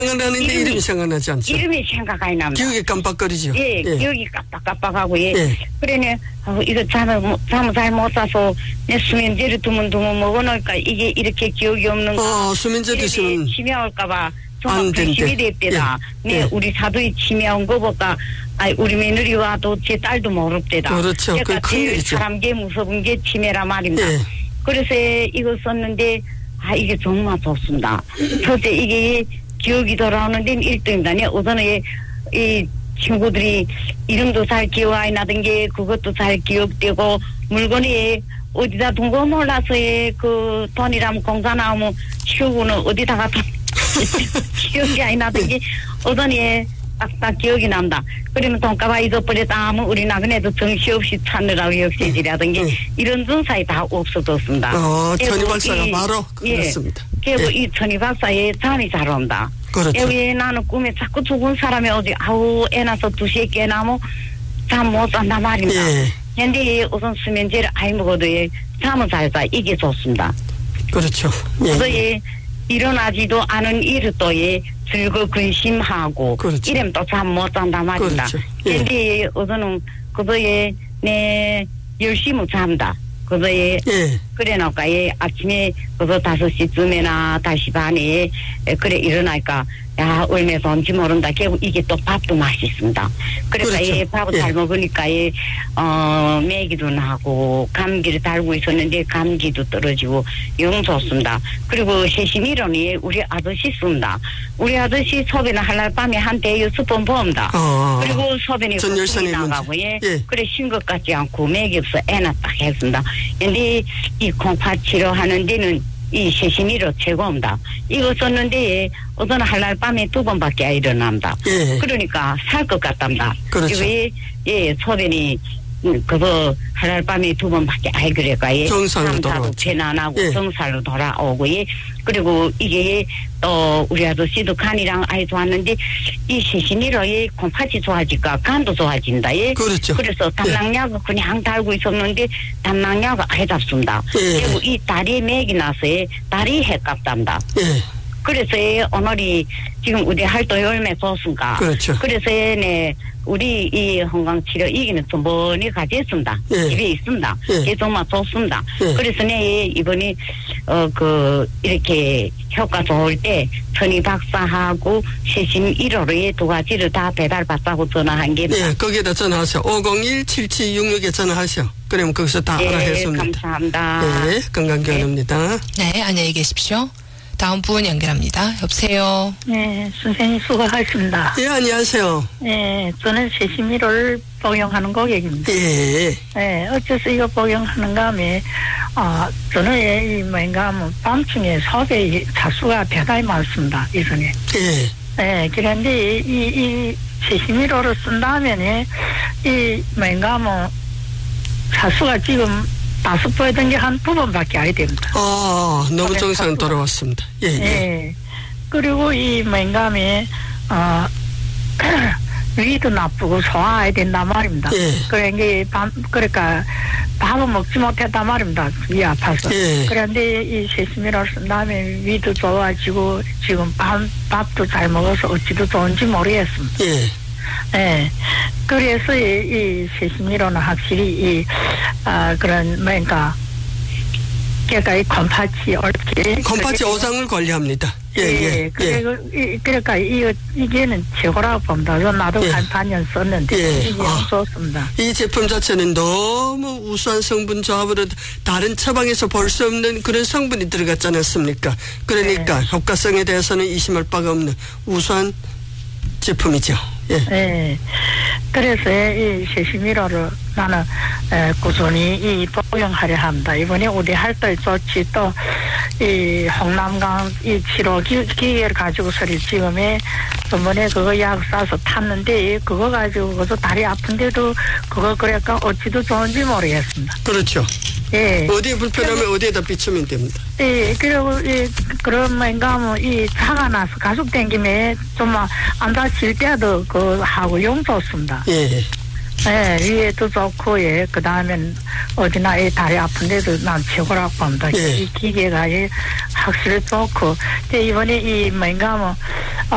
생각나는데 이름이 생각나지 않죠? 이름이 생각 안 납니다. 기억이 깜빡거리죠? 예, 예. 기억이 깜빡깜빡하고, 예. 그러네, 이거 잠을 잘 못 자서, 내 수면제를 두문두문 먹어놓으니까 이게 이렇게 기억이 없는 거. 수면제 드시면. 치매 올까봐. 안 된대. 조심이 됐대다. 네, 우리 사도이 치매 온 거 볼까. 우리 며느리 와도 제 딸도 모릅대다. 그렇죠. 그 큰 일이죠. 사람게 무서운 게 치매라 말입니다. 그래서 이거 썼는데, 이게 정말 좋습니다. 첫째, 이게 기억이 돌아오는 데는 1등입니다. 우선은 이 친구들이 이름도 잘 기억 안 나던 게 그것도 잘 기억되고, 물건이 어디다 둔 거 몰라서 그 돈이라면 공사 나오면 치우고는 어디다가 기억이 안 나던 게 우선이 딱 기억이 납니다. 그러면 돈가방 잊어버렸다 하면 우리 나그네도 정신없이 찾느라고 역시지라든지 이런 증상이 다 없어졌습니다. 천희 박사가 바로 그렇습니다. 그리고 이 천희 박사의 잠이 잘 온다. 그렇죠. 여기 나는 꿈에 자꾸 죽은 사람이 오지. 애 낳아서 2시에 깨나면 잠 못 잔단 말입니다. 근데 우선 수면제를 아이 먹어도 잠은 잘 자. 이게 좋습니다. 그렇죠. 그래서 일어나지도 않은 일을 또 즐거 근심하고 그렇죠. 이러면 또 잠 못 잔단 말입니다. 근데 우선은 그거에 내 열심히 잔다. 그거에 그래 놓을까 아침에 그거 5시쯤에나 5시 반에 그래 일어나니까 야 얼마나 좋은지 모른다. 결국 이게 또 밥도 맛있습니다. 그러니까 그렇죠. 밥을 잘 먹으니까 매기도 나고 감기를 달고 있었는데 감기도 떨어지고 영 좋습니다. 그리고 세심이론이 우리 아저씨 씁니다. 우리 아저씨 소변을 할날 밤에 한 대 6번 봅니다. 그리고 소변이 거품이 나가고 그래 쉰 것 같지 않고 맥이 없어 애나 딱 했습니다. 근데 이 콩팥 치료하는 데는 이 세심이로 최고입니다. 이거 썼는데 어떤 할날 밤에 2번밖에 안 일어납니다. 그러니까 살 것 같답니다. 그렇죠. 이거 소변이 그거 할날 밤에 2번밖에 안 그래가 정상으로 돌아오고 배는 안 하고 정상으로 돌아오고 그리고 이게 또 우리 아저씨도 간이랑 아이 좋았는데 이 세심이로 콩팥이 좋아지니까 간도 좋아진다. 그렇죠. 그래서 담낭약을 그냥 달고 있었는데 담낭약을 아예 잡습니다. 그리고 이 다리에 맥이 나서 다리 해깝답니다. 그래서 오늘이 지금 우리 활동 열매 좋습니까? 그렇죠. 그래서 우리 이 건강치료 이기는 전번에 가져있습니다. 집에 있습니다. 이게 정말 좋습니다. 그래서 이번에 이렇게 효과 좋을 때 천희 박사하고 세심 1호로의 2가지를 다 배달받자고 전화한 게 거기에다 전화하세요. 501-7766에 전화하세요. 그러면 거기서 다 알아했습니다. 감사합니다. 건강견입니다. 네, 안녕히 계십시오. 다음 분 연결합니다. 여보세요. 네, 선생님 수고하셨습니다. 안녕하세요. 네, 저는 세심이를 복용하는 고객입니다. 네, 어째서 이거 복용하는가 하면, 저는 밤중에 속에 자수가 대단히 많습니다, 이전에. 네, 그런데 이 세심이로를 쓴다면, 자수가 지금 5번 된 게 한 2번밖에 안 됩니다. 너무 정상 돌아왔습니다. 그리고 이 맹감이 위도 나쁘고 소화해야 된단 말입니다. 그러니까 밥은 먹지 못했단 말입니다. 위 아파서. 그런데 이 세심이를 쓴 다음에 위도 좋아지고 지금 밥도 잘 먹어서 어찌도 좋은지 모르겠습니다. 그래서 이 세심이로는 확실히 그러니까 이 콩팥이 옳게. 콩팥이 오장을 관리합니다. 그러니까 이게는 최고라고 봅니다. 나도 한 4년 썼는데 이게 좋습니다. 이 제품 자체는 너무 우수한 성분 조합으로 다른 처방에서 볼 수 없는 그런 성분이 들어갔지 않았습니까? 그러니까 효과성에 대해서는 의심할 바가 없는 우수한 제품이죠. 그래서 이 세심이로를 나는 꾸준히 이 복용하려 합니다. 이번에 우리 할때 좋지 또 이 홍남강 이 치료 기계를 가지고서리 지금에 저번에 그거 약 싸서 탔는데 그거 가지고 그것도 다리 아픈데도 그거 그러니까 어찌도 좋은지 모르겠습니다. 그렇죠. 어디에 불편하면 어디에다 비추면 됩니다. 그리고 그러면 이 차가 나서 가속 땡김에 좀 안 다칠 때도 하고 용 좋습니다. 위에도 좋고 그 다음엔 어디나 다리 아픈데도 난 최고라고 봅니다. 이 기계가 확실히 좋고 이번에 이